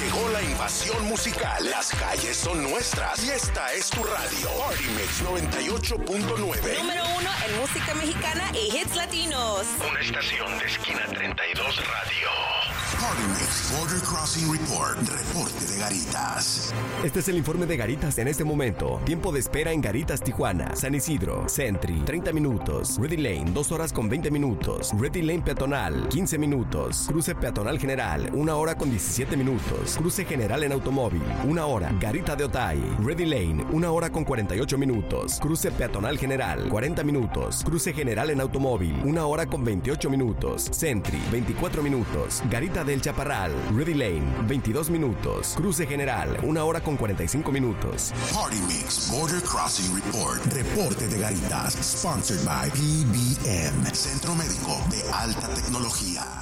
Llegó la invasión musical. Las calles son nuestras. Y esta es tu radio. Party Mix 98.9. Número 1 en música mexicana y hits latinos. Una estación de Esquina 32 Radio. Party Mix Border Crossing Report. Reporte de Garitas. Este es el informe de Garitas en este momento. Tiempo de espera en Garitas, Tijuana, San Isidro, Sentry, 30 minutos. Ready Lane, 2 horas con 20 minutos. Ready Lane peatonal, 15 minutos. Cruce peatonal general, 1 hora con 17 minutos. Cruce general en automóvil, 1 hora. Garita de Otay, Ready Lane, 1 hora con 48 minutos. Cruce peatonal general, 40 minutos. Cruce general en automóvil, 1 hora con 28 minutos. Sentry, 24 minutos. Garita del Chaparral, Ready Lane, 22 minutos. Cruce general, 1 hora con 45 minutos. Party Mix Border Crossing Report. Reporte de Garitas. Sponsored by PBM. Centro Médico de Alta Tecnología.